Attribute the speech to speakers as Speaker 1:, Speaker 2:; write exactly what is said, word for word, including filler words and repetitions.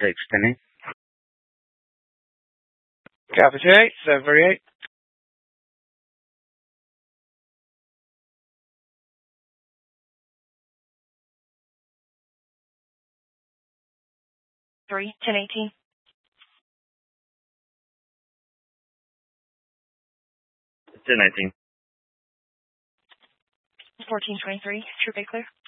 Speaker 1: Extending.
Speaker 2: Copy eight, seven thirty-eight.
Speaker 3: Three, ten eighteen.
Speaker 1: ten nineteen.
Speaker 3: Fourteen twenty-three. True pay clear.